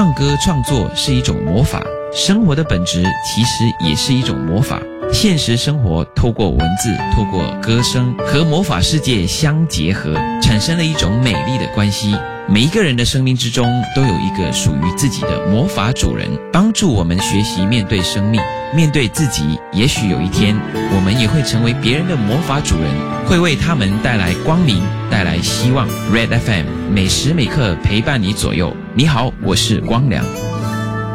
唱歌创作是一种魔法，生活的本质其实也是一种魔法。现实生活透过文字，透过歌声和魔法世界相结合，产生了一种美丽的关系。每一个人的生命之中都有一个属于自己的魔法主人，帮助我们学习面对生命，面对自己。也许有一天我们也会成为别人的魔法主人，会为他们带来光明，带来希望。 Red FM 每时每刻陪伴你左右。你好，我是光良。